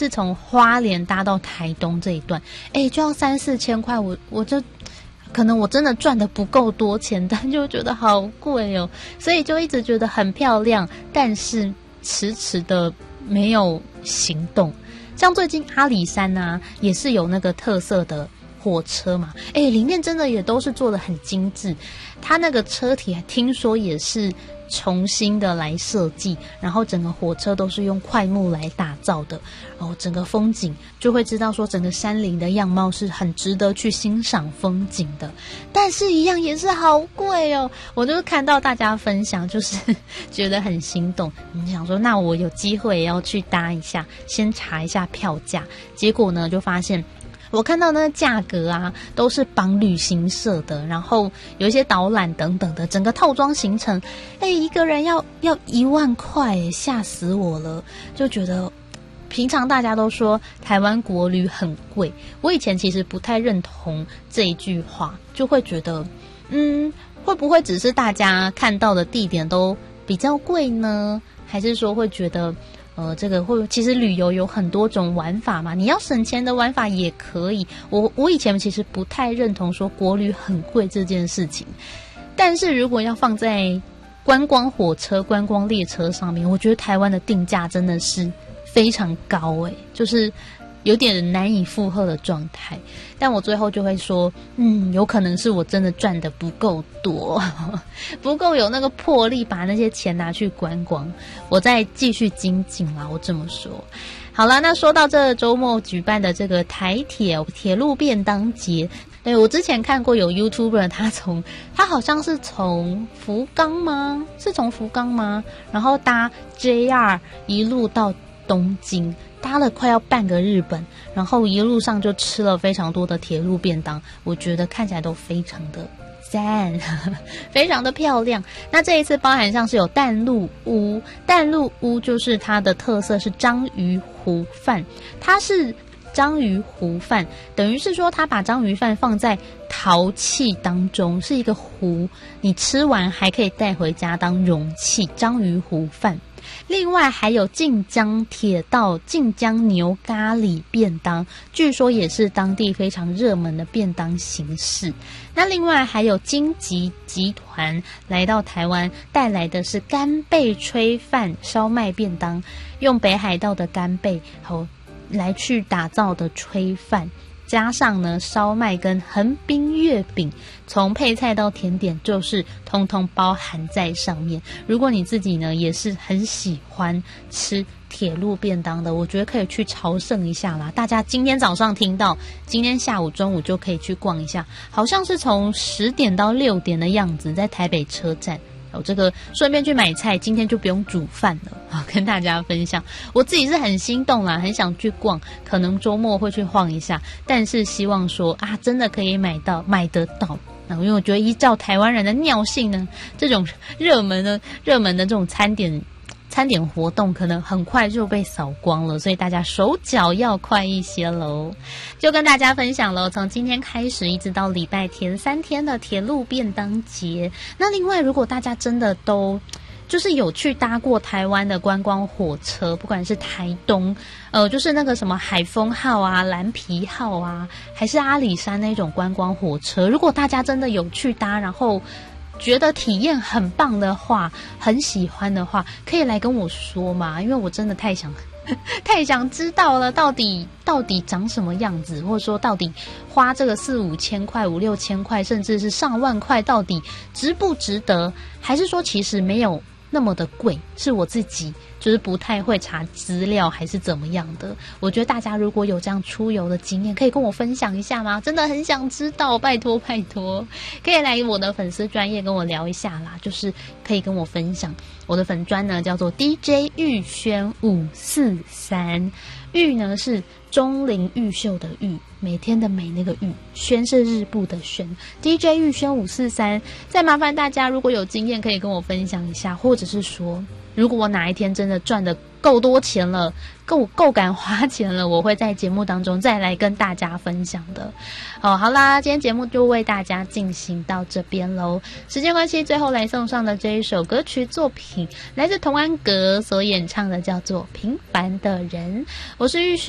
是从花莲搭到台东这一段，就要3-4千块，我就可能我真的赚的不够多钱，但就觉得好贵哦，所以就一直觉得很漂亮，但是迟迟的没有行动。像最近阿里山啊，也是有那个特色的火车嘛，里面真的也都是做得很精致，它那个车体听说也是重新的来设计，然后整个火车都是用块木来打造的，然后整个风景就会知道说整个山林的样貌是很值得去欣赏风景的，但是一样也是好贵哦。我就是看到大家分享，就是觉得很心动，你想说那我有机会也要去搭一下，先查一下票价，结果呢就发现我看到那个价格啊，都是绑旅行社的，然后有一些导览等等的，整个套装行程，一个人要1万块，吓死我了！就觉得平常大家都说台湾国旅很贵，我以前其实不太认同这一句话，就会觉得，会不会只是大家看到的地点都比较贵呢？还是说会觉得？这个其实旅游有很多种玩法嘛，你要省钱的玩法也可以。我以前其实不太认同说国旅很贵这件事情，但是如果要放在观光火车、观光列车上面，我觉得台湾的定价真的是非常高就是有点难以负荷的状态。但我最后就会说，有可能是我真的赚的不够多，不够有那个魄力把那些钱拿去观光，我再继续精进啦，我这么说。好啦，那说到这周末举办的这个台铁路便当节，对，我之前看过有 YouTuber 他好像是从福冈吗？然后搭 JR 一路到东京，搭了快要半个日本，然后一路上就吃了非常多的铁路便当，我觉得看起来都非常的赞，非常的漂亮。那这一次包含像是有淡路屋就是它的特色是章鱼糊饭，它是章鱼糊饭，等于是说它把章鱼饭放在陶器当中，是一个壶，你吃完还可以带回家当容器，章鱼糊饭。另外还有晋江铁道晋江牛咖喱便当，据说也是当地非常热门的便当形式。那另外还有金吉集团来到台湾带来的是干贝炊饭烧麦便当，用北海道的干贝来去打造的炊饭，加上呢烧麦跟横滨月饼，从配菜到甜点就是通通包含在上面。如果你自己呢也是很喜欢吃铁路便当的，我觉得可以去朝圣一下啦。大家今天早上听到，今天下午中午就可以去逛一下，好像是从10点到6点的样子，在台北车站。这个顺便去买菜，今天就不用煮饭了，跟大家分享。我自己是很心动啦，很想去逛，可能周末会去晃一下，但是希望说真的可以买得到。因为我觉得依照台湾人的尿性呢，这种热门的这种餐点活动可能很快就被扫光了，所以大家手脚要快一些咯。就跟大家分享了从今天开始一直到礼拜天3天的铁路便当节。那另外如果大家真的都就是有去搭过台湾的观光火车，不管是台东就是那个什么海丰号啊、蓝皮号啊，还是阿里山那种观光火车，如果大家真的有去搭，然后觉得体验很棒的话，很喜欢的话，可以来跟我说嘛，因为我真的太想知道了，到底长什么样子，或者说到底花这个4-5千块、5-6千块，甚至是上万块，到底值不值得？还是说其实没有那么的贵，是我自己就是不太会查资料还是怎么样的。我觉得大家如果有这样出游的经验，可以跟我分享一下吗？真的很想知道，拜托拜托，可以来我的粉丝专页跟我聊一下啦，就是可以跟我分享。我的粉专呢叫做 DJ 玉轩543，玉呢是钟灵毓秀的玉，每天的每那个玉，轩是日部的轩。 DJ 玉轩543，再麻烦大家如果有经验可以跟我分享一下，或者是说如果我哪一天真的赚的够多钱了，够敢花钱了，我会在节目当中再来跟大家分享的。好啦，今天节目就为大家进行到这边咯。时间关系，最后来送上的这一首歌曲作品来自童安格所演唱的，叫做《平凡的人》。我是玉轩。